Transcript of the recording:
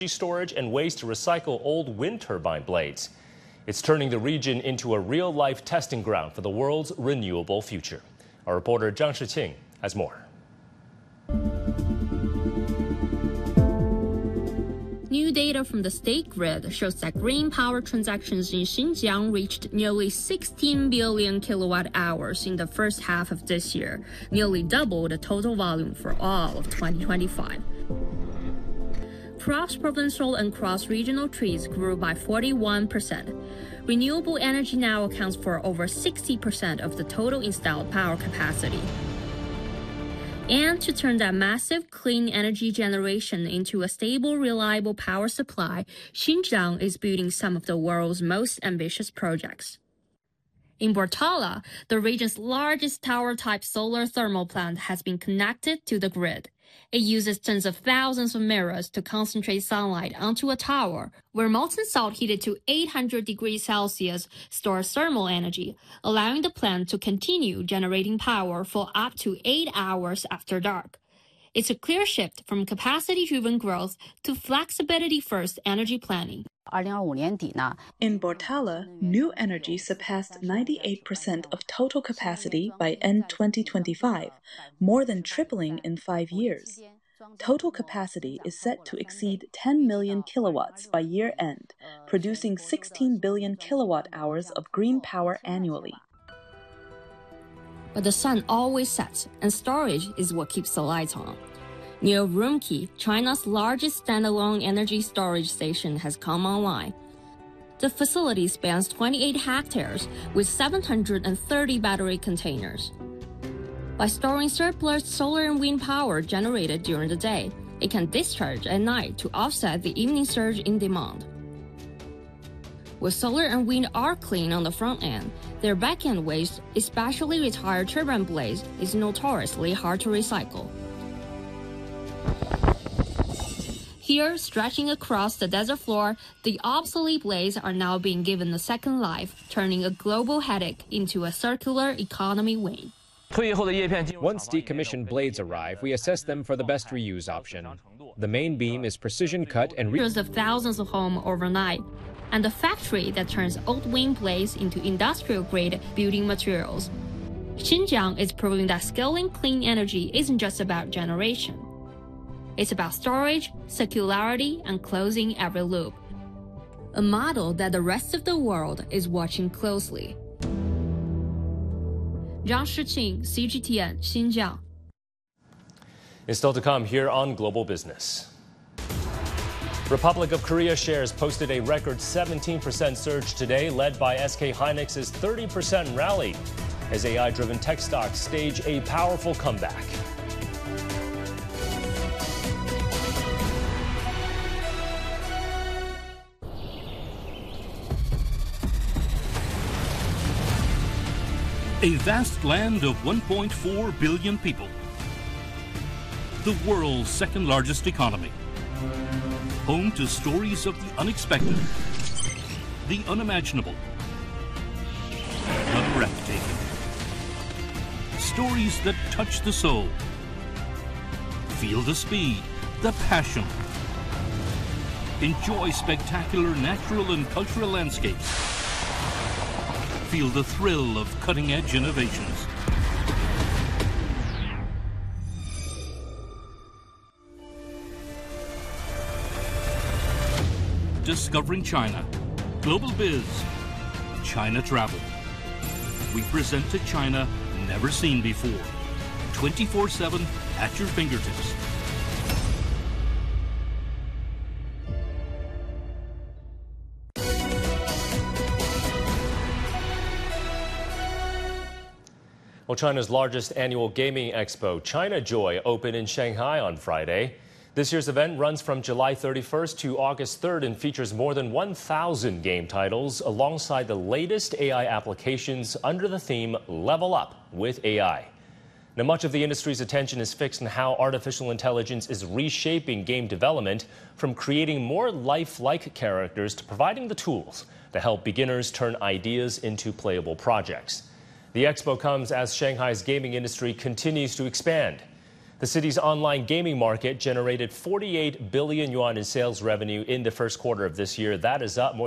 storage and ways to recycle old wind turbine blades. It's turning the region into a real-life testing ground for the world's renewable future. Our reporter Zhang Shiqing has more. New data from the state grid shows that green power transactions in Xinjiang reached nearly 16 billion kilowatt hours in the first half of this year, nearly double the total volume for all of 2025. Cross-provincial and cross-regional trees grew by 41%. Renewable energy now accounts for over 60% of the total installed power capacity. And to turn that massive clean energy generation into a stable, reliable power supply, Xinjiang is building some of the world's most ambitious projects. In Bortala, the region's largest tower-type solar thermal plant has been connected to the grid. It uses tens of thousands of mirrors to concentrate sunlight onto a tower, where molten salt heated to 800 degrees Celsius stores thermal energy, allowing the plant to continue generating power for up to 8 hours after dark. It's a clear shift from capacity-driven growth to flexibility-first energy planning. In Bortala, new energy surpassed 98% of total capacity by end 2025, more than tripling in 5 years. Total capacity is set to exceed 10 million kilowatts by year end, producing 16 billion kilowatt hours of green power annually. But the sun always sets, and storage is what keeps the lights on. Near Urumqi, China's largest standalone energy storage station has come online. The facility spans 28 hectares with 730 battery containers. By storing surplus solar and wind power generated during the day, it can discharge at night to offset the evening surge in demand. While solar and wind are clean on the front end, their back-end waste, especially retired turbine blades, is notoriously hard to recycle. Here, stretching across the desert floor, the obsolete blades are now being given a second life, turning a global headache into a circular economy win. Once decommissioned blades arrive, we assess them for the best reuse option. The main beam is precision cut and hundreds of thousands of homes overnight, and the factory that turns old wind blades into industrial-grade building materials. Xinjiang is proving that scaling clean energy isn't just about generation. It's about storage, circularity, and closing every loop. A model that the rest of the world is watching closely. Zhang Shiqing, CGTN, Xinjiang. It's still to come here on Global Business. Republic of Korea shares posted a record 17% surge today, led by SK Hynix's 30% rally, as AI-driven tech stocks stage a powerful comeback. A vast land of 1.4 billion people. The world's second largest economy. Home to stories of the unexpected, the unimaginable, the breathtaking. Stories that touch the soul. Feel the speed, the passion. Enjoy spectacular natural and cultural landscapes. Feel the thrill of cutting-edge innovations. Discovering China. Global Biz. China Travel. We present to China never seen before. 24/7 at your fingertips. Well, China's largest annual gaming expo, China Joy, opened in Shanghai on Friday. This year's event runs from July 31st to August 3rd and features more than 1,000 game titles alongside the latest AI applications under the theme Level Up with AI. Now, much of the industry's attention is fixed on how artificial intelligence is reshaping game development, from creating more lifelike characters to providing the tools to help beginners turn ideas into playable projects. The expo comes as Shanghai's gaming industry continues to expand. The city's online gaming market generated 48 billion yuan in sales revenue in the first quarter of this year. That is up more